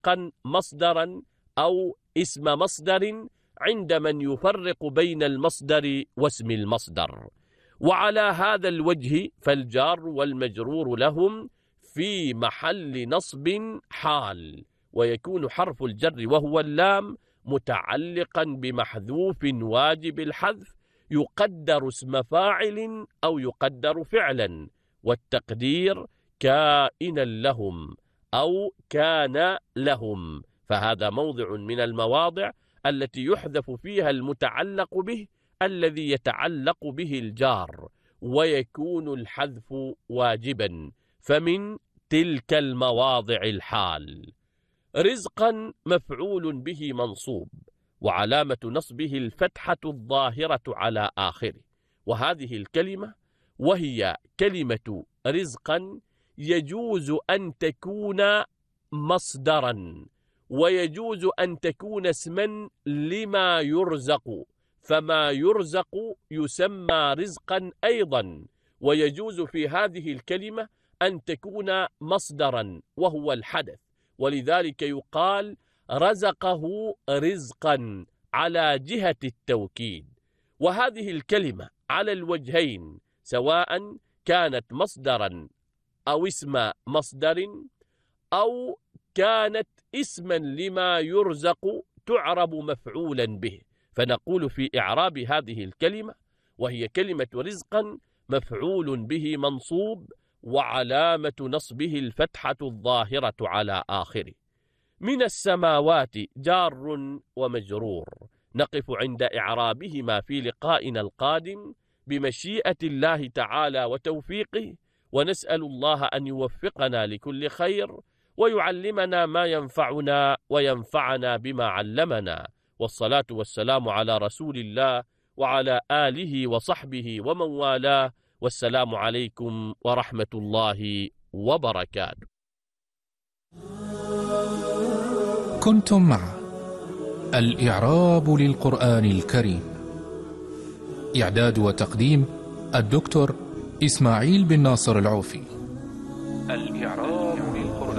مشتقا مصدرا أو اسم مصدر عند من يفرق بين المصدر واسم المصدر. وعلى هذا الوجه فالجار والمجرور لهم في محل نصب حال، ويكون حرف الجر وهو اللام متعلقا بمحذوف واجب الحذف يقدر اسم فاعل أو يقدر فعلا، والتقدير كائنا لهم أو كان لهم، فهذا موضع من المواضع التي يحذف فيها المتعلق به الذي يتعلق به الجار، ويكون الحذف واجبا. فمن تلك المواضع الحال: رزقا مفعول به منصوب، وعلامة نصبه الفتحة الظاهرة على آخره. وهذه الكلمة وهي كلمة رزقا يجوز أن تكون مصدرا، ويجوز أن تكون اسما لما يرزق، فما يرزق يسمى رزقا أيضا. ويجوز في هذه الكلمة أن تكون مصدرا وهو الحدث، ولذلك يقال رزقه رزقا على جهة التوكيد. وهذه الكلمة على الوجهين، سواء كانت مصدرا أو اسم مصدر أو كانت اسما لما يرزق، تعرب مفعولا به. فنقول في إعراب هذه الكلمة وهي كلمة رزقا مفعول به منصوب، وعلامة نصبه الفتحة الظاهرة على آخره. من السماوات جار ومجرور، نقف عند إعرابهما في لقائنا القادم بمشيئة الله تعالى وتوفيقه، ونسأل الله أن يوفقنا لكل خير ويعلمنا ما ينفعنا وينفعنا بما علمنا. والصلاة والسلام على رسول الله وعلى آله وصحبه ومن والاه، والسلام عليكم ورحمة الله وبركاته. كنتم مع الإعراب للقرآن الكريم، إعداد وتقديم الدكتور إسماعيل بن ناصر العوفي.